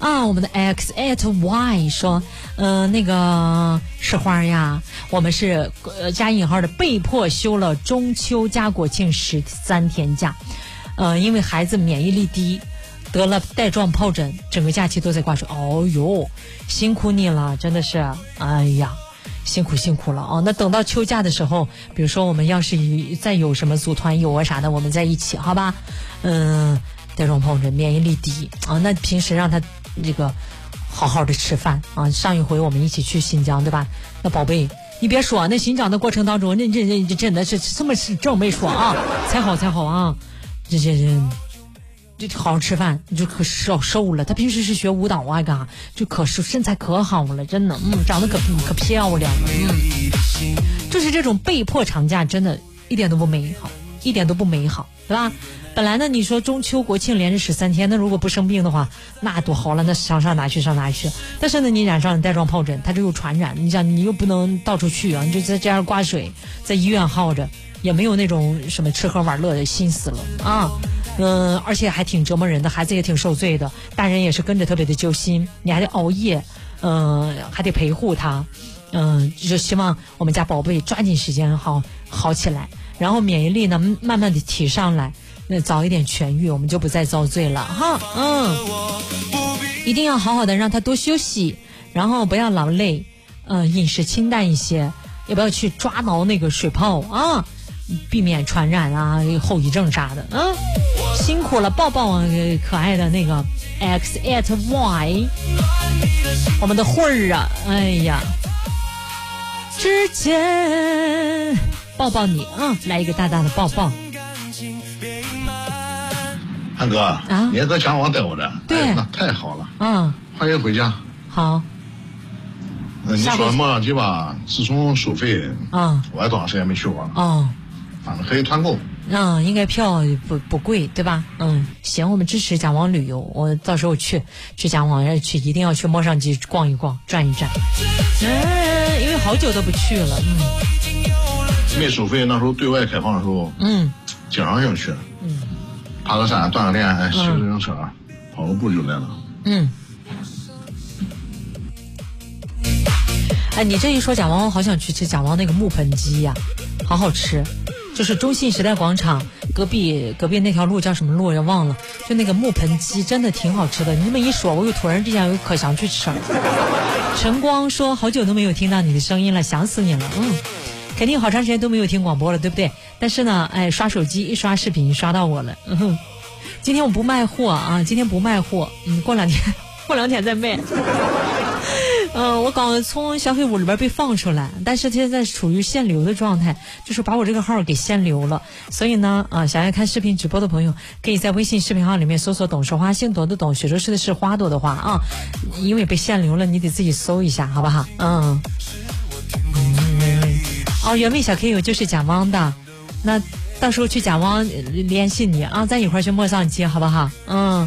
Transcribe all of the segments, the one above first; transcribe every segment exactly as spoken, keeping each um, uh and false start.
啊，我们的 X at Y 说，呃，那个是花呀，我们是呃加引号的被迫休了中秋加国庆十三天假，呃，因为孩子免疫力低，得了带状疱疹，整个假期都在挂水。哦哟，辛苦你了，真的是，哎呀。辛苦辛苦了啊！那等到秋假的时候，比如说我们要是再有什么组团游啊啥的，我们在一起，好吧？嗯，带状疱疹，免疫力低啊，那平时让他这个好好的吃饭啊。上一回我们一起去新疆，对吧？那宝贝，你别说，那新疆的过程当中，那这这这真的是什么是正没说啊，才好才好啊，这这这。就好好吃饭，你就可瘦瘦了。他平时是学舞蹈啊，干啥就可瘦，身材可好了，真的，嗯，长得可可漂亮了，嗯，就是这种被迫长假，真的一点都不美好，一点都不美好，对吧？本来呢，你说中秋国庆连着十三天，那如果不生病的话，那多好了，那想上哪去上哪去。但是呢，你染上了带状疱疹，它就有传染，你想你又不能到处去啊，你就在这样挂水，在医院耗着，也没有那种什么吃喝玩乐的心思了啊。嗯，而且还挺折磨人的，孩子也挺受罪的，大人也是跟着特别的揪心，你还得熬夜，嗯，还得陪护他，嗯，就希望我们家宝贝抓紧时间好好起来，然后免疫力呢慢慢的提上来，那早一点痊愈，我们就不再遭罪了哈，嗯，一定要好好的让他多休息，然后不要劳累，嗯，饮食清淡一些，也不要去抓挠那个水泡啊。避免传染啊后遗症啥的啊，辛苦了抱抱啊可爱的那个 X at Y 我们的慧儿啊，哎呀之前抱抱你啊，来一个大大的抱抱。 汉哥啊，你也在讲网待我着， 对、 哎，那太好了， 嗯， 欢迎回家。 好， 你说莫浪基吧，自从收费， 嗯， 我也多长时间没去过了， 哦。 反正可以团购， 嗯，应该票不不贵，对吧？嗯，行，我们支持蒋王旅游，我到时候去去蒋王要去，一定要去莫上基逛一逛，转一转。嗯，因为好久都不去了，嗯。 没收费那时候对外开放的时候， 嗯， 经常性去， 嗯， 爬个山，锻个炼，哎，骑个自行车，嗯、跑个步就来了。 嗯。哎，你这一说蒋王，我好想去吃蒋王那个木盆鸡呀、啊，好好吃。就是中信时代广场隔壁隔壁那条路叫什么路也忘了，就那个木盆鸡真的挺好吃的。你这么一说，我又突然之间又可想去吃了。晨光说好久都没有听到你的声音了，想死你了。嗯，肯定好长时间都没有听广播了，对不对？但是呢，哎，刷手机一刷视频刷到我了。嗯哼，今天我不卖货啊，今天不卖货，嗯，过两天过两天再卖。嗯、呃，我刚从小黑屋里边被放出来，但是现在处于限流的状态，就是把我这个号给限流了。所以呢，啊、呃，想要看视频直播的朋友，可以在微信视频号里面搜索“董事花”，姓董的董，雪州市的是花朵的花啊。因为被限流了，你得自己搜一下，好不好？嗯。嗯哦，原味小 K 友就是蒋汪的，那到时候去蒋汪联系你啊，咱一块儿去莫上街，好不好？嗯。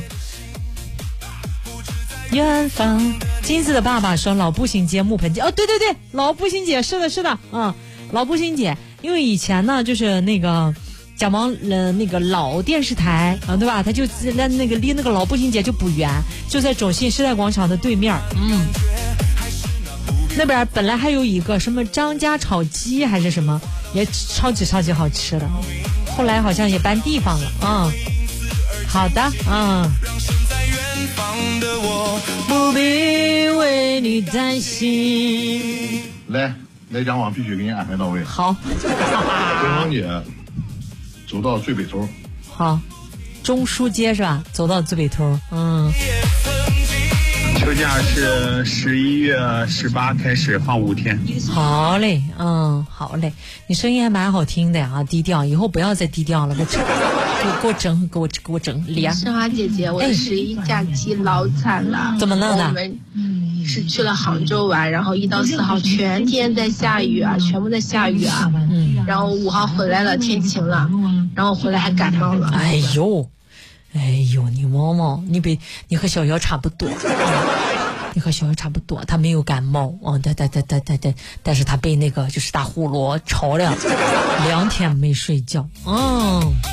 远方金子的爸爸说老步行街木盆街，哦对对对，老步行街，是的是的，嗯，老步行街，因为以前呢就是那个蒋王呃那个老电视台啊，对吧？他就那那个离那个老步行街就不远，就在中信时代广场的对面，嗯，那边本来还有一个什么张家炒鸡还是什么，也超级超级好吃的，后来好像也搬地方了啊、嗯。好的，嗯。不必为你担心。 来来讲网必须给你安排到位。 好。 中央街走到最北头。 好，中书街是吧？走到最北头。嗯。 秋假是十一月十八开始放五天。 好嘞，嗯，好嘞，你声音还蛮好听的呀，低调，以后不要再低调了，给我给我整，给我给我整脸。 申花姐姐，我的十一假期老惨了。 怎么弄的？ 我们是去了杭州玩，然后一到四号全天在下雨啊，全部在下雨啊。嗯。然后五号回来了，天晴了，然后回来还感冒了。 哎呦。哎呦，你毛毛，你比你和小姚差不多，你和小姚差不多，他没有感冒啊，但但但但但但，但是他被那个就是大呼噜吵了，两天没睡觉，嗯。